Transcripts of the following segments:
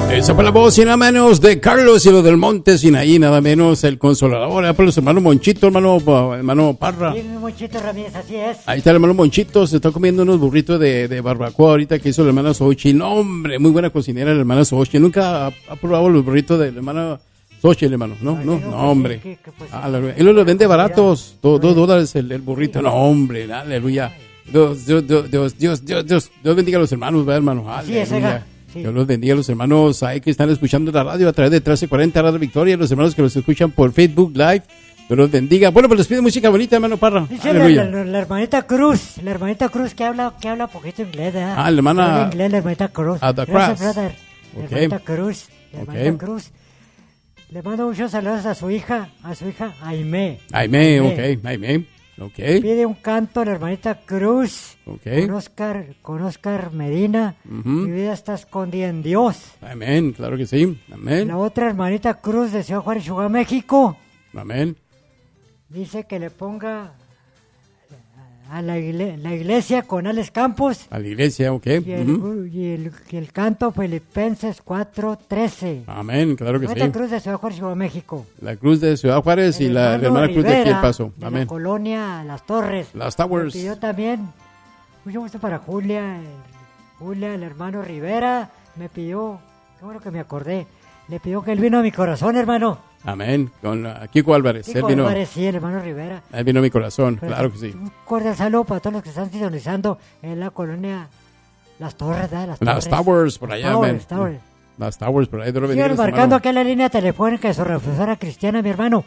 Esa fue la voz y nada menos de Carlos y lo del Monte Sinaí, nada menos el Consolador. Para los hermanos Monchito, hermano Parra. Sí, Monchito Ramírez, así es. Ahí está el hermano Monchito, se está comiendo unos burritos de barbacoa ahorita que hizo la hermana Xochitl. No, hombre, muy buena cocinera la hermana Xochitl. Nunca ha probado los burritos de la hermana Xochitl, hermano. No, hombre. Él los vende baratos, $2 el burrito. No, hombre, aleluya. Dios bendiga a los hermanos, ¿verdad, hermano? Aleluya. Sí. Dios los bendiga a los hermanos ahí que están escuchando la radio a través de 1340 Radio Victoria, los hermanos que los escuchan por Facebook Live. Dios los bendiga. Bueno, pues les pido música bonita, hermano Parra. Sí, la hermanita Cruz que habla poquito inglés, ¿eh? La hermana. Habla inglés, la hermanita Cruz. The Gracias, brother. Okay. La hermanita Cruz. Le mando muchos saludos a su hija Aimé. Aimé. Okay. Pide un canto a la hermanita Cruz. Okay. Con Oscar Medina. Mi vida está escondida en Dios. Amén, claro que sí. Amén. La otra hermanita Cruz de Ciudad Juárez, Chihuahua, México. Amén. Dice que le ponga a la iglesia con Alex Campos. A la iglesia, ok. Y el canto Filipenses 4:13. Amén, claro que sí. La Cruz de Ciudad Juárez, Chihuahua, México. La Cruz de Ciudad Juárez y la hermana Cruz de aquí El Paso. De Amén. la colonia Las Torres. Las Towers. Me pidió también, mucho gusto para Julia, el hermano Rivera. Me pidió, qué bueno que me acordé, le pidió que él vino a mi corazón, hermano. Amén, con Kiko Álvarez. Álvarez, sí, el hermano Rivera. Él vino a mi corazón, pero claro que sí. Un cordial saludo para todos los que están sintonizando en la colonia Las Torres, ¿verdad? Las Towers, por allá, amén. Las Towers, por ahí. Sigan marcando aquí la línea telefónica de su refusora cristiana, mi hermano.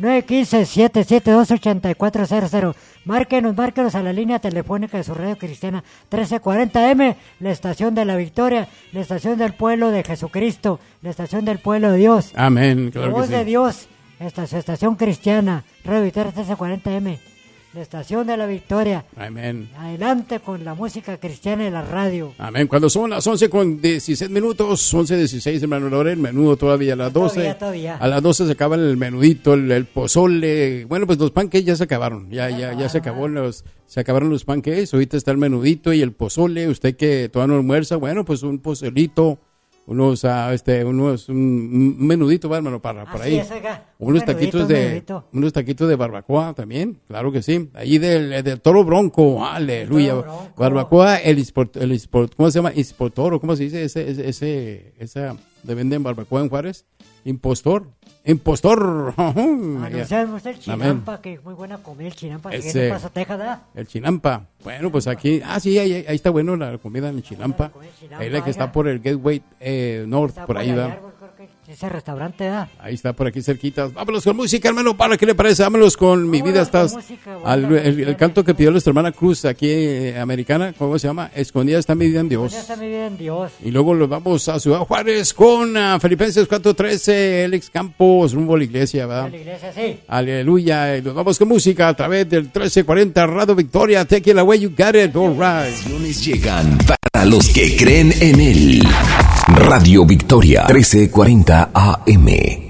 915-772-8400. Márquenos a la línea telefónica de su radio cristiana 1340M, la estación de la victoria, la estación del pueblo de Jesucristo, la estación del pueblo de Dios. Amén, claro que sí. Voz de Dios, su estación cristiana, Radio Victoria 1340M, la estación de la victoria. Amén. Adelante con la música cristiana de la radio. Amén. Cuando son las 11:16, 11:16, hermano Lore, el menudo todavía a las 12. Todavía. A las 12 se acaba el menudito, el pozole. Bueno, pues los pancakes ya se acabaron. Ya se acabaron los pancakes. Ahorita está el menudito y el pozole. Usted que todavía no almuerza, bueno, pues un pozolito. Un menudito, va, hermano Parra, por ahí. Unos taquitos de barbacoa también, claro que sí. Ahí del Toro Bronco, aleluya. Barbacoa, ¿cómo se llama? Ispotoro, ¿cómo se dice? Esa le venden barbacoa en Juárez. Impostor. Anunciamos el chinampa, que es muy buena comida, el chinampa, que viene en Paso, Texas, ¿verdad? El chinampa. Bueno, pues aquí, sí, ahí está bueno la comida en el chinampa. Ahí la que está por el Gateway North, por ahí, ¿verdad? Ese restaurante, ¿verdad? Ahí está, por aquí cerquita. Vámonos con música, hermano, ¿para qué le parece? Vámonos con Mi Vida Estás. El canto que pidió nuestra hermana Cruz aquí, americana, ¿cómo se llama? Escondida está mi vida en Dios. Escondida está mi vida en Dios. Y luego nos vamos a Ciudad Juárez con Filipenses 4:13, Alex Campos, rumbo a la iglesia, ¿verdad? A la iglesia, sí. Aleluya. Y nos vamos con música a través del 1340 Radio Victoria. Take it away, you got it, all right. Llegan para los que creen en él. Radio Victoria 1340 AM.